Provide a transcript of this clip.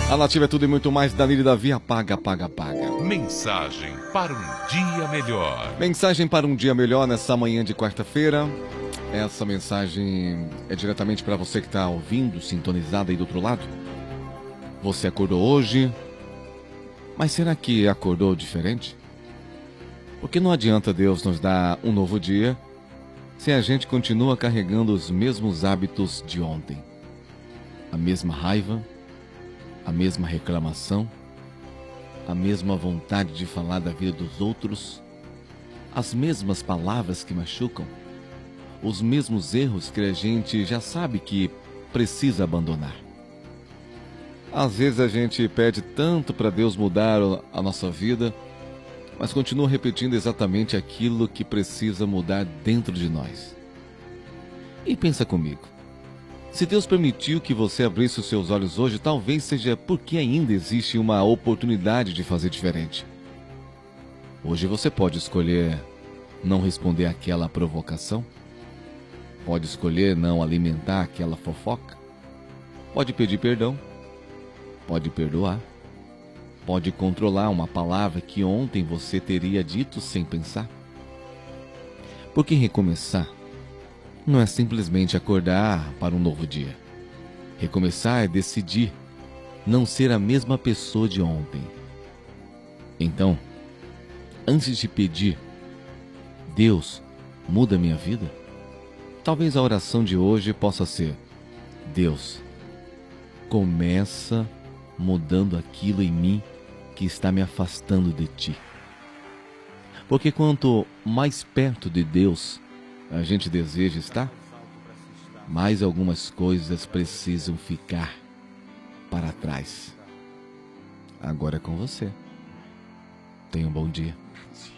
A Nativa é tudo e muito mais. Danilo e Davi, apaga, apaga, apaga. Mensagem para um dia melhor. Mensagem para um dia melhor nessa manhã de quarta-feira. Essa mensagem é diretamente para você que está ouvindo, sintonizado aí do outro lado. Você acordou hoje, mas será que acordou diferente? Porque não adianta Deus nos dar um novo dia se a gente continua carregando os mesmos hábitos de ontem. A mesma raiva, a mesma reclamação, a mesma vontade de falar da vida dos outros, as mesmas palavras que machucam, os mesmos erros que a gente já sabe que precisa abandonar. Às vezes a gente pede tanto para Deus mudar a nossa vida, mas continua repetindo exatamente aquilo que precisa mudar dentro de nós. E pensa comigo. Se Deus permitiu que você abrisse os seus olhos hoje, talvez seja porque ainda existe uma oportunidade de fazer diferente. Hoje você pode escolher não responder àquela provocação, pode escolher não alimentar aquela fofoca, pode pedir perdão, pode perdoar, pode controlar uma palavra que ontem você teria dito sem pensar. Porque recomeçar não é simplesmente acordar para um novo dia. Recomeçar é decidir não ser a mesma pessoa de ontem. Então, antes de pedir, Deus, muda minha vida? Talvez a oração de hoje possa ser: Deus, começa mudando aquilo em mim que está me afastando de Ti. Porque quanto mais perto de Deus a gente deseja estar, mais algumas coisas precisam ficar para trás. Agora é com você. Tenha um bom dia.